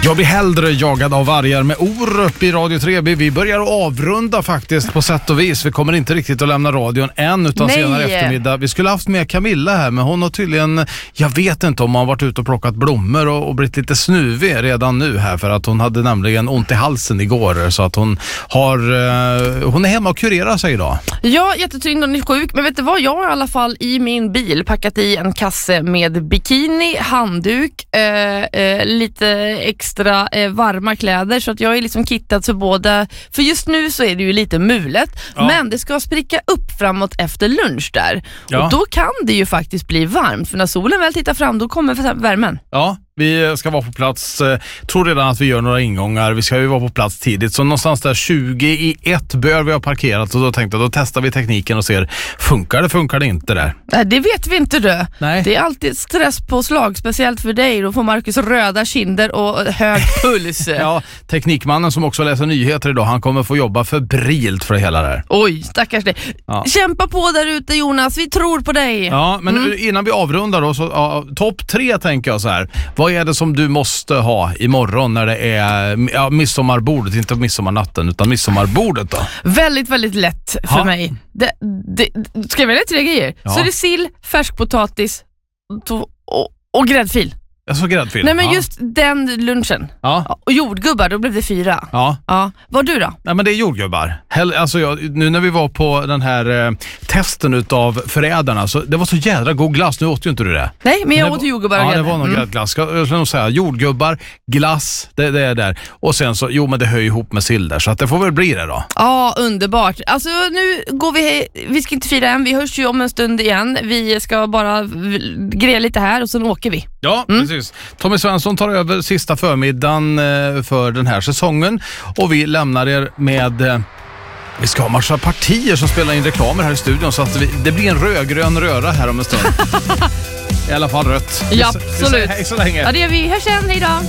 Jag blir hellre jagad av vargar med Orup i Radio 3. Vi börjar avrunda faktiskt på sätt och vis. Vi kommer inte riktigt att lämna radion än utan senare eftermiddag. Vi skulle haft med Camilla här, men hon har tydligen, jag vet inte om hon har varit ute och plockat blommor och blivit lite snuvig redan nu här, för att hon hade nämligen ont i halsen igår, så att hon är hemma och kurerar sig idag. Ja, jättesynd om ni är sjuk, men vet du vad, jag har i alla fall i min bil packat i en kasse med bikini, handduk, lite extra varma kläder, så att jag är liksom kittad så båda, för just nu så är det ju lite mulet, men det ska spricka upp framåt efter lunch där. Och då kan det ju faktiskt bli varmt, för när solen väl tittar fram då kommer värmen. Ja, vi ska vara på plats, tror redan att vi gör några ingångar, vi ska ju vara på plats tidigt, så någonstans där 20:01 bör vi ha parkerat, och då tänkte jag, då testar vi tekniken och ser, funkar det inte där? Nej, det vet vi inte du. Nej. Det är alltid stresspåslag, speciellt för dig, då får Marcus röda kinder och hög puls. Ja, teknikmannen som också läser nyheter idag, han kommer få jobba febrilt för det hela där. Oj, stackars dig. Ja. Kämpa på där ute, Jonas, vi tror på dig. Ja, men nu, innan vi avrundar då, så topp 3 tänker jag så här. Vad är det som du måste ha imorgon när det är midsommarbordet, inte midsommarnatten utan midsommarbordet då? Väldigt, väldigt lätt för mig. Ska jag välja 3 grejer? Så är det sill, färskpotatis och gräddfil. Alltså gräddfil? Nej, men just den lunchen. Ja. Och jordgubbar, då blev det 4. Ja. Vad du då? Nej, men det är jordgubbar. Alltså nu när vi var på den här testen utav förädarna, så det var så jädra god glass. Nu åt ju inte du det. Nej, men jag åt jordgubbar och grädde. Ja, det var någon gräddglass. Jag ska nog säga jordgubbar, glass, det är där. Och sen så, men det hör ihop med sill där, så att det får väl bli det då. Ja, underbart. Alltså nu går vi ska inte fira än, vi hörs ju om en stund igen. Vi ska bara greja lite här och sen åker vi. Ja, precis. Tommy Svensson tar över sista förmiddagen för den här säsongen, och vi lämnar er med vi ska ha massa partier som spelar in reklamer här i studion, så att det blir en rödgrön röra här om en stund. I alla fall rött. Ja, absolut. Hej så länge. Ja, det gör vi. Hörs sen, hej då.